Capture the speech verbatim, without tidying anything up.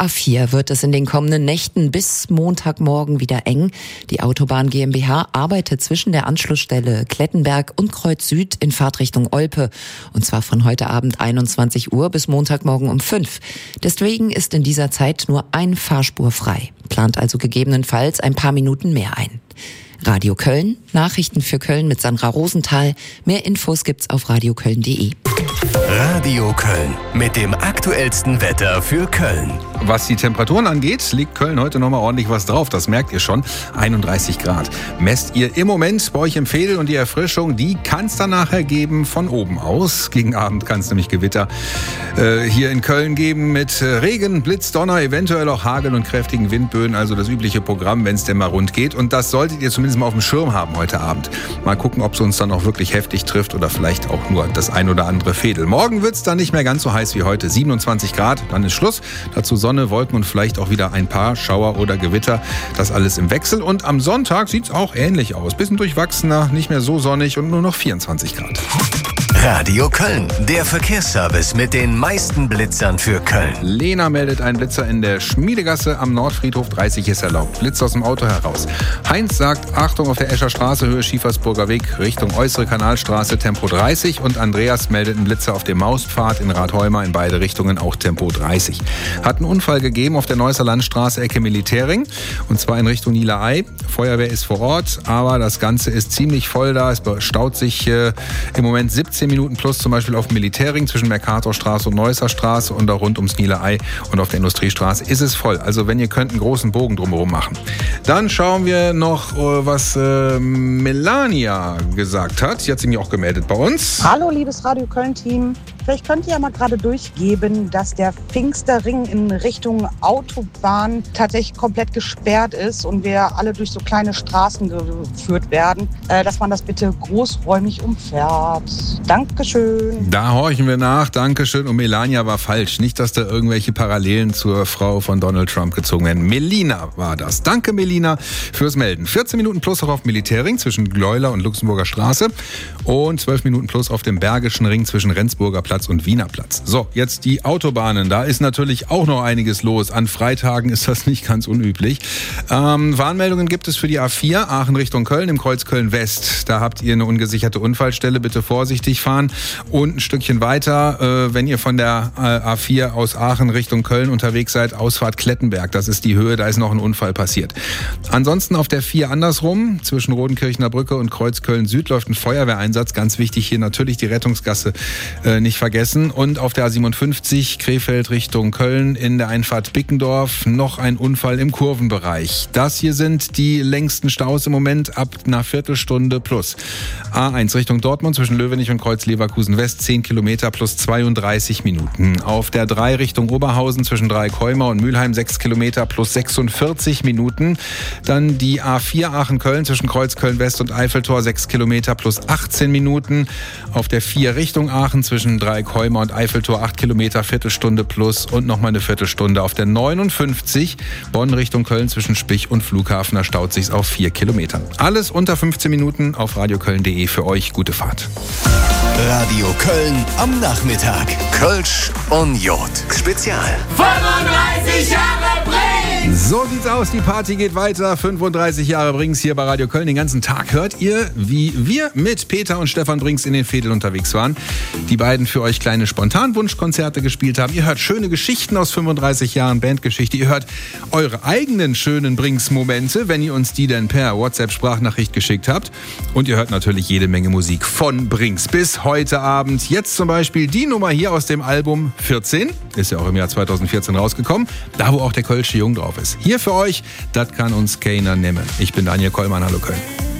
A vier wird es in den kommenden Nächten bis Montagmorgen wieder eng. Die Autobahn GmbH arbeitet zwischen der Anschlussstelle Klettenberg und Kreuz Süd in Fahrtrichtung Olpe. Und zwar von heute Abend einundzwanzig Uhr bis Montagmorgen um fünf. Deswegen ist in dieser Zeit nur eine Fahrspur frei. Plant also gegebenenfalls ein paar Minuten mehr ein. Radio Köln, Nachrichten für Köln mit Sandra Rosenthal. Mehr Infos gibt's auf radioköln punkt de. Radio Köln mit dem aktuellsten Wetter für Köln. Was die Temperaturen angeht, liegt Köln heute nochmal ordentlich was drauf. Das merkt ihr schon. einunddreißig Grad. Messt ihr im Moment bei euch im Veedel und die Erfrischung, die kann es dann nachher geben von oben aus. Gegen Abend kann es nämlich Gewitter äh, hier in Köln geben mit Regen, Blitz, Donner, eventuell auch Hagel und kräftigen Windböen. Also das übliche Programm, wenn es denn mal rund geht. Und das solltet ihr zumindest mal auf dem Schirm haben heute Abend. Mal gucken, ob es uns dann auch wirklich heftig trifft oder vielleicht auch nur das ein oder andere Veedel. Morgen wird es dann nicht mehr ganz so heiß wie heute. siebenundzwanzig Grad, dann ist Schluss. Dazu Sonne, Wolken und vielleicht auch wieder ein paar Schauer oder Gewitter. Das alles im Wechsel. Und am Sonntag sieht es auch ähnlich aus. Bisschen durchwachsener, nicht mehr so sonnig und nur noch vierundzwanzig Grad. Radio Köln, der Verkehrsservice mit den meisten Blitzern für Köln. Lena meldet einen Blitzer in der Schmiedegasse am Nordfriedhof. dreißig ist erlaubt. Blitz aus dem Auto heraus. Heinz sagt, Achtung auf der Escher Straße, Höhe Schiefersburger Weg, Richtung Äußere Kanalstraße, Tempo dreißig. Und Andreas meldet einen Blitzer auf dem Mauspfad in Rathheuma in beide Richtungen, auch Tempo dreißig. Hat einen Unfall gegeben auf der Neusser Landstraße, Ecke Militäring. Und zwar in Richtung Niederei. Feuerwehr ist vor Ort, aber das Ganze ist ziemlich voll da. Es staut sich äh, im Moment siebzehn Minuten plus zum Beispiel auf Militäring zwischen Mercatorstraße und Neusser Straße und auch rund ums Niederei und auf der Industriestraße ist es voll. Also wenn ihr könnt, einen großen Bogen drumherum machen. Dann schauen wir noch, was äh, Melania gesagt hat. Sie hat sich mir auch gemeldet bei uns. Hallo, liebes Radio Köln-Team. Vielleicht könnt ihr ja mal gerade durchgeben, dass der Pfingsterring in Richtung Autobahn tatsächlich komplett gesperrt ist und wir alle durch so kleine Straßen geführt werden, äh, dass man das bitte großräumig umfährt. Dankeschön. Da horchen wir nach. Dankeschön. Und Melania war falsch. Nicht, dass da irgendwelche Parallelen zur Frau von Donald Trump gezogen werden. Melina war das. Danke, Melina, fürs Melden. vierzehn Minuten plus auch auf Militäring zwischen Gleuler und Luxemburger Straße und zwölf Minuten plus auf dem Bergischen Ring zwischen Rendsburger Platz und Wiener Platz. So, jetzt die Autobahnen. Da ist natürlich auch noch einiges los. An Freitagen ist das nicht ganz unüblich. Ähm, Warnmeldungen gibt es für die A vier, Aachen Richtung Köln, im Kreuz Köln-West. Da habt ihr eine ungesicherte Unfallstelle. Bitte vorsichtig fahren. Und ein Stückchen weiter, äh, wenn ihr von der äh, A vier aus Aachen Richtung Köln unterwegs seid, Ausfahrt Klettenberg. Das ist die Höhe, da ist noch ein Unfall passiert. Ansonsten auf der vier andersrum, zwischen Rodenkirchener Brücke und Kreuz Köln-Süd läuft ein Feuerwehreinsatz. Ganz wichtig hier natürlich die Rettungsgasse äh, nicht vergessen. Und auf der A siebenundfünfzig Krefeld Richtung Köln in der Einfahrt Bickendorf noch ein Unfall im Kurvenbereich. Das hier sind die längsten Staus im Moment ab einer Viertelstunde plus. A eins Richtung Dortmund zwischen Löwenich und Kreuz Leverkusen West zehn Kilometer plus zweiunddreißig Minuten. Auf der drei Richtung Oberhausen zwischen Dreieckheuma und Mülheim sechs Kilometer plus sechsundvierzig Minuten. Dann die A vier Aachen-Köln zwischen Kreuz Köln-West und Eiffeltor sechs Kilometer plus achtzehn Minuten. Auf der vier Richtung Aachen zwischen Dreieckheuma und Eiffeltor acht Kilometer, Viertelstunde plus und nochmal eine Viertelstunde. Auf der neunundfünfzig Bonn Richtung Köln zwischen Spich und Flughafen, da staut sich's auf vier Kilometer. Alles unter fünfzehn Minuten auf radioköln punkt de für euch. Gute Fahrt. Radio Köln am Nachmittag. Kölsch und Jod. Spezial. fünfunddreißig Jahre Brings! So sieht's aus. Die Party geht weiter. fünfunddreißig Jahre Brings hier bei Radio Köln. Den ganzen Tag hört ihr, wie wir mit Peter und Stefan Brings in den Veedel unterwegs waren. Die beiden für euch kleine Spontanwunschkonzerte gespielt haben. Ihr hört schöne Geschichten aus fünfunddreißig Jahren Bandgeschichte. Ihr hört eure eigenen schönen Brings-Momente, wenn ihr uns die denn per WhatsApp-Sprachnachricht geschickt habt. Und ihr hört natürlich jede Menge Musik von Brings bis heute Abend. Jetzt zum Beispiel die Nummer hier aus dem Album vierzehn. Ist ja auch im Jahr zweitausendvierzehn rausgekommen. Da, wo auch der Kölsche Jung drauf ist. Hier für euch, das kann uns keiner nehmen. Ich bin Daniel Kollmann. Hallo Köln.